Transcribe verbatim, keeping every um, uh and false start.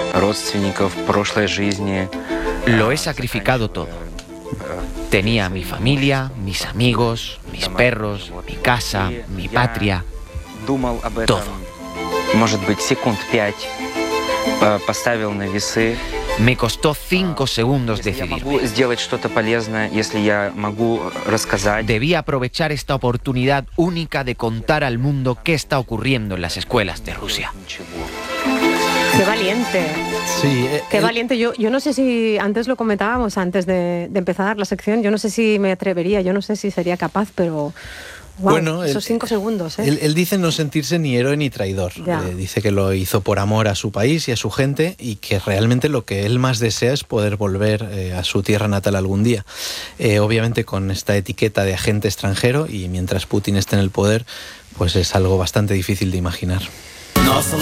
родственников прошлой жизни. Lo he sacrificado todo. Tenía a mi familia, mis amigos, mis perros, mi casa, mi patria, todo. Может быть, секунд пять поставил на весы. Me costó cinco segundos decidirme. Сделать что-то полезное, если я могу рассказать. Debía aprovechar esta oportunidad única de contar al mundo qué está ocurriendo en las escuelas de Rusia. Qué valiente. Sí, eh, Qué él- valiente. Yo, yo no sé si, antes lo comentábamos, antes de, de empezar la sección, yo no sé si me atrevería, yo no sé si sería capaz, pero... Wow, Bueno, esos él- cinco segundos, ¿eh? Él, él dice no sentirse ni héroe ni traidor. Ya. Eh, dice que lo hizo por amor a su país y a su gente y que realmente lo que él más desea es poder volver eh, a su tierra natal algún día. Eh, obviamente con esta etiqueta de agente extranjero, y mientras Putin esté en el poder, pues es algo bastante difícil de imaginar.